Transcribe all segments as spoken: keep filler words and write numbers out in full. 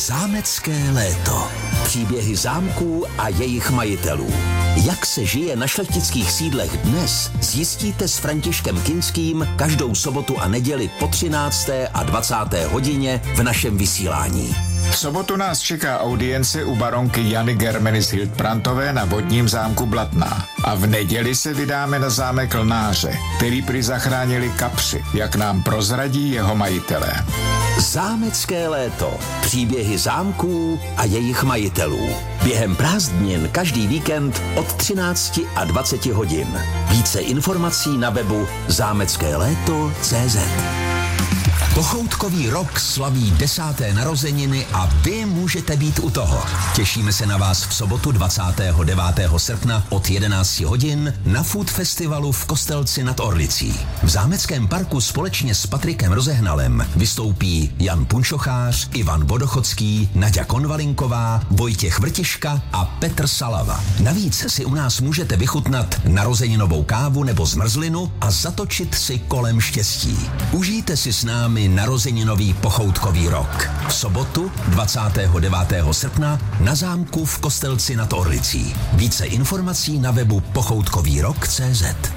Zámecké léto. Příběhy zámků a jejich majitelů. Jak se žije na šlechtických sídlech dnes, zjistíte s Františkem Kinským každou sobotu a neděli po třinácté a dvacáté hodině v našem vysílání. V sobotu nás čeká audience u baronky Jany Germenis Hildbrandtové na vodním zámku Blatná. A v neděli se vydáme na zámek Lnáře, který prý zachránili kapři, jak nám prozradí jeho majitelé. Zámecké léto. Příběhy zámků a jejich majitelů. Během prázdnin každý víkend od třinácti a dvaceti hodin. Více informací na webu zámecké léto tečka cé zet. Pochoutkový rok slaví desáté narozeniny a vy můžete být u toho. Těšíme se na vás v sobotu dvacátého devátého srpna od jedenácti hodin na Food Festivalu v Kostelci nad Orlicí. V zámeckém parku společně s Patrikem Rozehnalem vystoupí Jan Punčochář, Ivan Vodochodský, Naďa Konvalinková, Vojtěch Vrtiška a Petr Salava. Navíc si u nás můžete vychutnat narozeninovou kávu nebo zmrzlinu a zatočit si kolem štěstí. Užijte si s námi narozeninový pochoutkový rok. V sobotu dvacátého devátého srpna na zámku v Kostelci nad Orlicí. Více informací na webu pochoutkový rok tečka cé zet.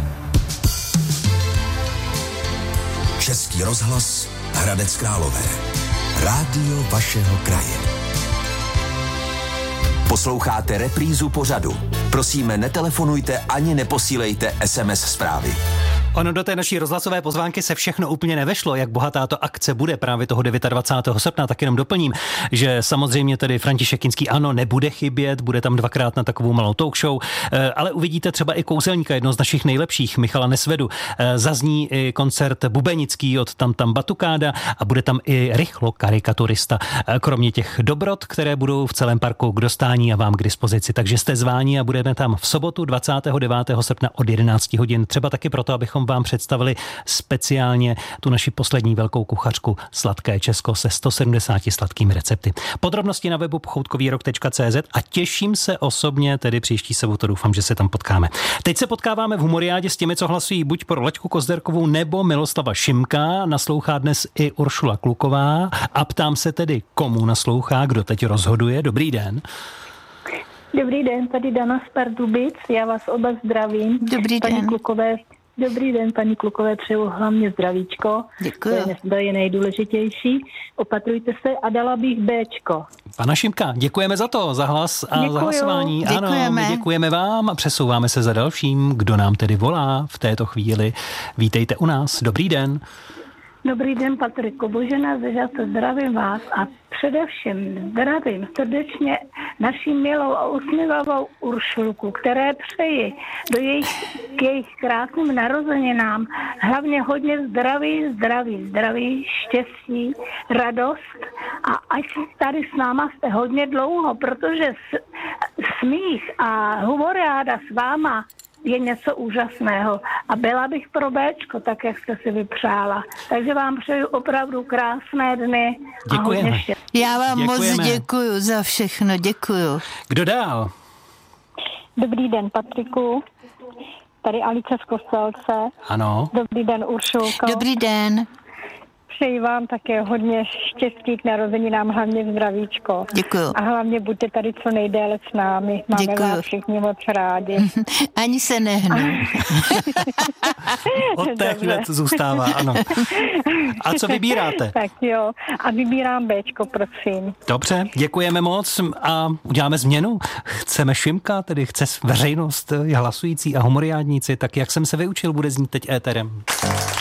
Český rozhlas Hradec Králové. Rádio vašeho kraje. Posloucháte reprízu pořadu. Prosíme, netelefonujte ani neposílejte es em es zprávy. Ono do té naší rozhlasové pozvánky se všechno úplně nevešlo, jak bohatá to akce bude právě toho dvacátého devátého srpna, tak jenom doplním, že samozřejmě tedy František Kinský ano, nebude chybět, bude tam dvakrát na takovou malou talk show, ale uvidíte třeba i kouzelníka, jedno z našich nejlepších, Michala Nesvedu. Zazní i koncert bubenický od Tam Tam Batukáda a bude tam i Rychlo karikaturista. Kromě těch dobrot, které budou v celém parku k dostání a vám k dispozici, takže jste zváni a budeme tam v sobotu dvacátého devátého srpna od jedenácti hodin, třeba taky proto, abychom vám představili speciálně tu naši poslední velkou kuchařku Sladké Česko se sto sedmdesáti sladkými recepty. Podrobnosti na webu pochoutkový rok tečka cé zet a těším se osobně, tedy příští sobotu, doufám, že se tam potkáme. Teď se potkáváme v Humoriádě s těmi, co hlasují buď pro Laďku Kozderkovou nebo Miloslava Šimka. Naslouchá dnes i Uršula Kluková a ptám se tedy, komu naslouchá, kdo teď rozhoduje. Dobrý den. Dobrý den, tady Dana z Pardubic, já vás oba zdravím. Dobrý paní den. Klukové, dobrý den, paní Klukové, přeju hlavně zdravíčko. Děkuji. To je, to je nejdůležitější. Opatrujte se a dala bych Béčko. Pana Šimka, děkujeme za to, za hlas a Děkuju. za hlasování. Děkujeme. Ano, my děkujeme vám a přesouváme se za dalším, kdo nám tedy volá v této chvíli. Vítejte u nás, dobrý den. Dobrý den, Patriku, Božena Zežata, zdravím vás a především zdravím srdečně naši milou a usměvavou Uršulku, které přeji do jejich, k jejich krásným narozeninám hlavně hodně zdraví, zdraví, zdraví, štěstí, radost a ať tady s náma jste hodně dlouho, protože smích a humoriáda s váma je něco úžasného. A byla bych pro Béčko, tak jak jste si vypřála. Takže vám přeju opravdu krásné dny. Děkujeme. Já vám Děkujeme. moc děkuju za všechno, děkuju. Kdo dál? Dobrý den, Patriku. Tady Alice z Kostelce. Ano. Dobrý den, Uršulko. Dobrý den. Přeji vám také hodně štěstí k narozeninám, hlavně zdravíčko. Děkuju. A hlavně buďte tady co nejdéle s námi. Máme Děkuju. vás všichni moc rádi. Ani se nehnu. Od té Dobře. hned zůstává, ano. A co vybíráte? Tak jo, a vybírám Béčko, prosím. Dobře, děkujeme moc a uděláme změnu. Chceme Šimka, tedy chce veřejnost, hlasující a humoriádníci, tak jak jsem se vyučil, bude znít teď éterem.